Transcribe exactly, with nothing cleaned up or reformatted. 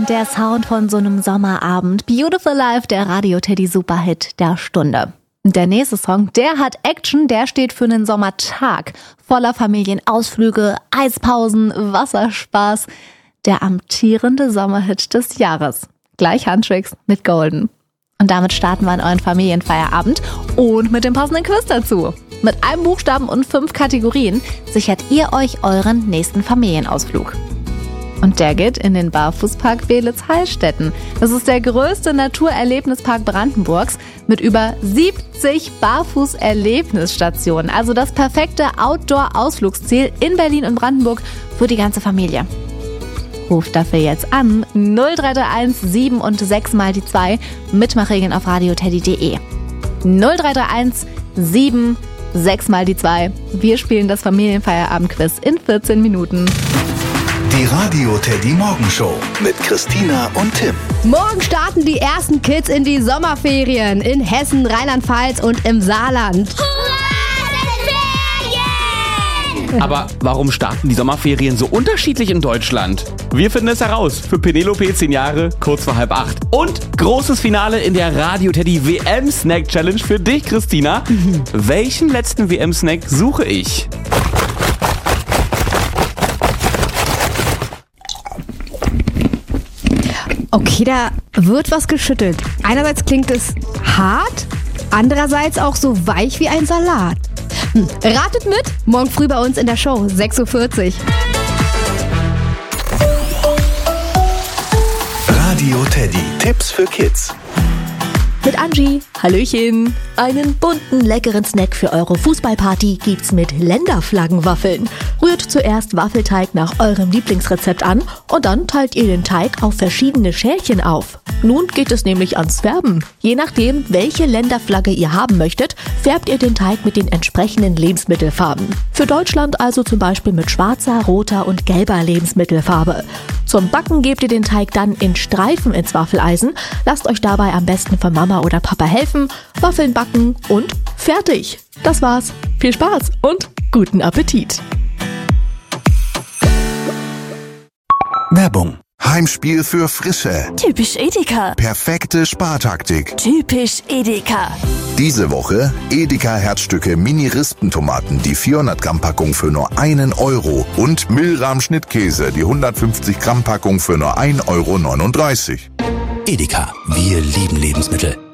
der Sound von so einem Sommerabend. Beautiful Life, der Radio Teddy Superhit der Stunde. Der nächste Song, der hat Action, der steht für einen Sommertag. Voller Familienausflüge, Eispausen, Wasserspaß. Der amtierende Sommerhit des Jahres. Gleich Handtricks mit Golden. Und damit starten wir in euren Familienfeierabend und mit dem passenden Quiz dazu. Mit einem Buchstaben und fünf Kategorien sichert ihr euch euren nächsten Familienausflug. Und der geht in den Barfußpark Beelitz-Heilstätten. Das ist der größte Naturerlebnispark Brandenburgs mit über siebzig Barfuß-Erlebnisstationen. Also das perfekte Outdoor-Ausflugsziel in Berlin und Brandenburg für die ganze Familie. Ruft dafür jetzt an null drei drei eins sieben und sechs mal die zwei. Mitmachregeln auf radioteddy punkt de. null drei drei eins sieben sechs mal die zwei. Wir spielen das Familienfeierabend-Quiz in vierzehn Minuten. Die Radio Teddy Morgenshow mit Christina und Tim. Morgen starten die ersten Kids in die Sommerferien in Hessen, Rheinland-Pfalz und im Saarland. Aber warum starten die Sommerferien so unterschiedlich in Deutschland? Wir finden es heraus. Für Penelope zehn Jahre, kurz vor halb acht. Und großes Finale in der Radio Teddy W M Snack Challenge für dich, Christina. Mhm. Welchen letzten W M Snack suche ich? Okay, da wird was geschüttelt. Einerseits klingt es hart, andererseits auch so weich wie ein Salat. Hm. Ratet mit, morgen früh bei uns in der Show, sechs Uhr vierzig. Radio Teddy, Tipps für Kids. Mit Angie. Hallöchen. Einen bunten, leckeren Snack für eure Fußballparty gibt's mit Länderflaggenwaffeln. Rührt zuerst Waffelteig nach eurem Lieblingsrezept an und dann teilt ihr den Teig auf verschiedene Schälchen auf. Nun geht es nämlich ans Färben. Je nachdem, welche Länderflagge ihr haben möchtet, färbt ihr den Teig mit den entsprechenden Lebensmittelfarben. Für Deutschland also zum Beispiel mit schwarzer, roter und gelber Lebensmittelfarbe. Zum Backen gebt ihr den Teig dann in Streifen ins Waffeleisen. Lasst euch dabei am besten von Mama oder Papa helfen. Waffeln backen und fertig. Das war's. Viel Spaß und guten Appetit. Werbung. Heimspiel für Frische. Typisch Edeka. Perfekte Spartaktik. Typisch Edeka. Diese Woche Edeka Herzstücke Mini-Rispentomaten, die vierhundert Gramm Packung für nur einen Euro und Milram Schnittkäse, die hundertfünfzig Gramm Packung für nur ein Euro neununddreißig. Edeka, wir lieben Lebensmittel.